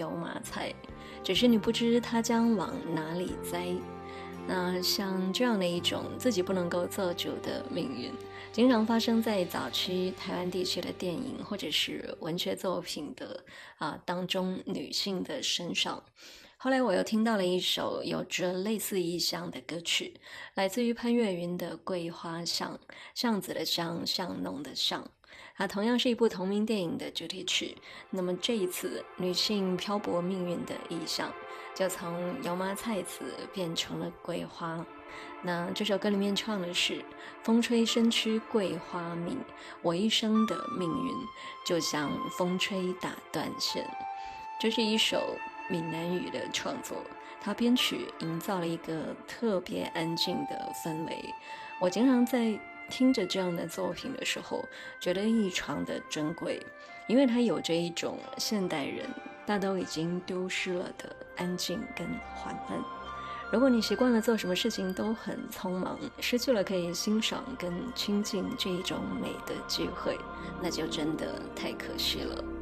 油麻菜，只是你不知它将往哪里栽。那像这样的一种自己不能够做主的命运，经常发生在早期台湾地区的电影或者是文学作品的当中女性的身上。后来我又听到了一首有着类似意象的歌曲，来自于潘越云的《桂花巷》，巷子的巷，巷弄的巷。同样是一部同名电影的主题曲。那么这一次女性漂泊命运的意象就从油麻菜籽变成了桂花。那这首歌里面唱的是风吹身躯桂花密，我一生的命运就像风吹打断线。这是一首闽南语的创作，它编曲营造了一个特别安静的氛围。我经常在听着这样的作品的时候觉得异常的珍贵，因为它有着一种现代人大都已经丢失了的安静跟缓慢。如果你习惯了做什么事情都很匆忙，失去了可以欣赏跟亲近这一种美的机会，那就真的太可惜了。